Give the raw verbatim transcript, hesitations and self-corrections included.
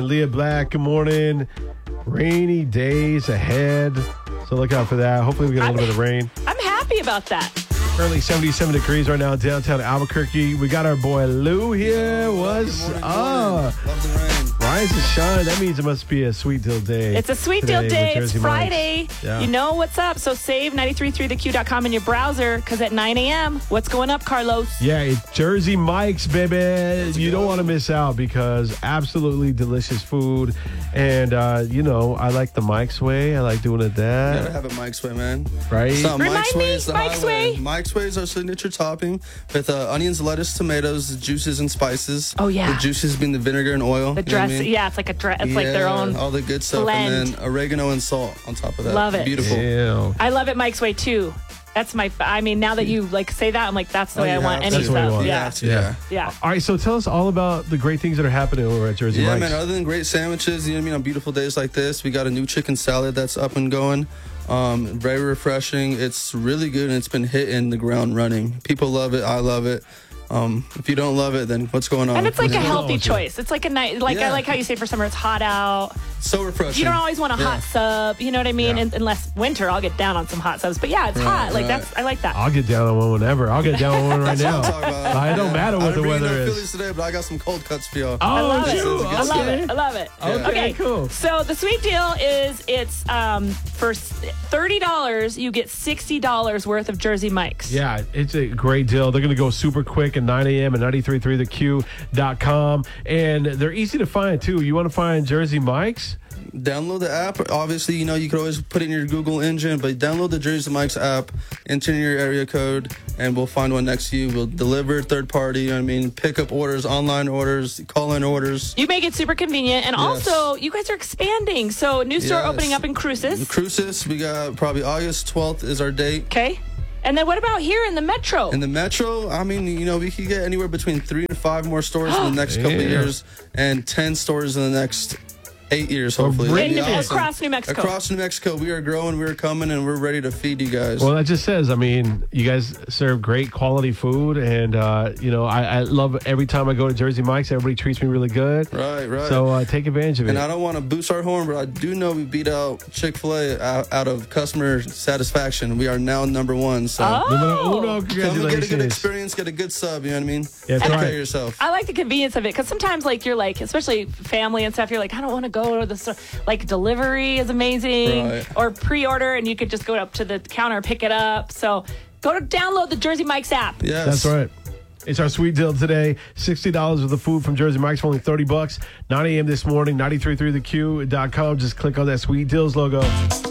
Leah Black, good morning. Rainy days ahead, so look out for that. Hopefully we get a little I'm, bit of rain. I'm happy about that. Currently seventy-seven degrees right now in downtown Albuquerque. We got our boy Lou here. What's Good morning, good up? morning. Love the rain. Rise and shine. That means it must be a sweet deal day. It's a sweet today deal day. with It's Jersey Friday. Mike's. Yeah. You know what's up. So save nine three three the q dot com in your browser because at nine a.m., what's going up, Carlos? Yeah, it's Jersey Mike's, baby. You don't want to miss out because absolutely delicious food. And, uh, you know, I like the Mike's way. I like doing it that. Gotta have it Mike's way, man. Right? It's not Remind Mike's me, way, it's the Mike's highway. way. Mike's way is our signature topping with uh, onions, lettuce, tomatoes, juices, and spices. Oh, yeah. The juices being the vinegar and oil. The you know what dress, I mean? yeah, it's like a dress. It's like their Yeah, own. all the good stuff, blend. and then oregano and salt on top of that. Love it. Beautiful. Ew. I love it Mike's way too. That's my. I mean, now that you like say that, I'm like, that's the Oh, way I you want have any to. That's the way you stuff. want it. You Yeah, have to, yeah. yeah. All right, so tell us all about the great things that are happening over at Jersey Yeah, Mike's. man. Other than great sandwiches, you know what I mean, on beautiful days like this, we got a new chicken salad that's up and going. Um, very refreshing. It's really good, and it's been hitting the ground running. People love it. I love it. Um, if you don't love it, then what's going on? And it's like a Yeah. healthy Oh, choice. It's like a nice, like I Yeah. like how you say for summer it's hot out. So refreshing. You don't always want a Yeah. hot sub, you know what I mean? Yeah. And, unless winter, I'll get down on some hot subs. But yeah, it's Right, hot. Like right. that's, I like that. I'll get down on one whenever. I'll get down on one right now. Talk about It don't matter I what the didn't bring weather no is. Phillies today, but I got some cold cuts for y'all. Oh, I love it. shoot. I love Okay. it. I love it. Yeah. Okay, cool. So the sweet deal is it's um, for thirty dollars, you get sixty dollars worth of Jersey Mike's. Yeah, it's a great deal. They're going to go super quick at nine a.m. at ninety-three point three the q dot com. And they're easy to find, too. You want to find Jersey Mike's? Download the app. Obviously, you know, you could always put it in your Google engine, but download the Jersey Mike's app, enter your area code, and we'll find one next to you. We'll deliver third party, you know what I mean? Pick up orders, online orders, call in orders. You make it super convenient. And Yes. also, you guys are expanding. So new store Yes. opening up in Cruces. Cruces, we got probably August twelfth is our date. Okay. And then what about here in the metro? In the metro, I mean, you know, we could get anywhere between three and five more stores in the next couple of Yeah. years, and ten stores in the next eight years, hopefully. bring That'd be In- awesome. across New Mexico. Across New Mexico, we are growing, we're coming, and we're ready to feed you guys. Well, that just says, I mean, you guys serve great quality food. And, uh, you know, I, I love every time I go to Jersey Mike's, everybody treats me really good. Right, right. So uh, take advantage of it. And I don't want to boost our horn, but I do know we beat out Chick-fil-A out, out of customer satisfaction. We are now number one. So Numero Oh. uno, come and get a good congratulations. experience, get a good sub. You know what I mean? Yeah, that's Take care right. of yourself. I like the convenience of it because sometimes, like, you're like, especially family and stuff, you're like, I don't want to go to the store. Like, delivery is amazing, Right. or pre-order, and you could just go up to the counter, pick it up. So go to download the Jersey Mike's app. Yes. That's right. It's our sweet deal today. sixty dollars worth of food from Jersey Mike's for only thirty bucks. nine a.m. this morning, ninety-three point three the q dot com. Just click on that sweet deals logo.